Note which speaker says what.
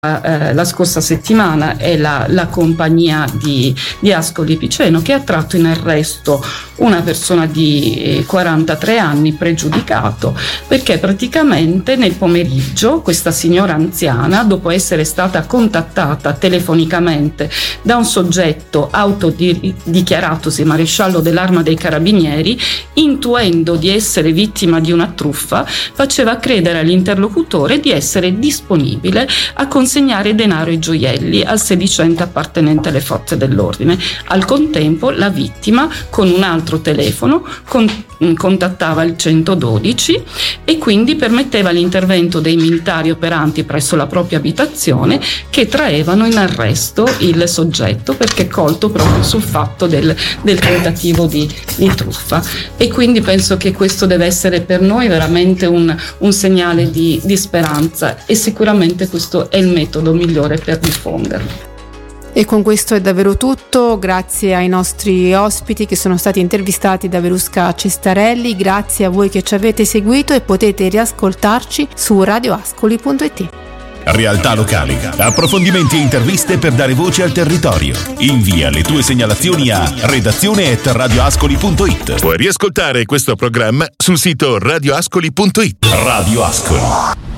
Speaker 1: la scorsa settimana è la compagnia di Ascoli Piceno, che ha tratto in arresto una persona di 43 anni pregiudicato, perché praticamente nel pomeriggio questa signora anziana, dopo essere stata contattata telefonicamente da un soggetto autodichiaratosi maresciallo dell'Arma dei Carabinieri, intuendo di essere vittima di una truffa, faceva credere all'interlocutore di essere disponibile a consegnare denaro e gioielli al sedicente appartenente alle forze dell'ordine. Al contempo la vittima, con un altro telefono, contattava il 112 e quindi permetteva l'intervento dei militari operanti presso la propria abitazione, che traevano in arresto il soggetto perché colto proprio sul fatto del tentativo di truffa. E quindi penso che questo deve essere per noi veramente un segnale di speranza, e sicuramente questo è il metodo migliore per diffonderlo.
Speaker 2: E con questo è davvero tutto. Grazie ai nostri ospiti che sono stati intervistati da Verusca Cestarelli, grazie a voi che ci avete seguito, e potete riascoltarci su radioascoli.it.
Speaker 3: Realtà locali, approfondimenti e interviste per dare voce al territorio. Invia le tue segnalazioni a redazione@radioascoli.it. Puoi riascoltare questo programma sul sito radioascoli.it. Radio Ascoli.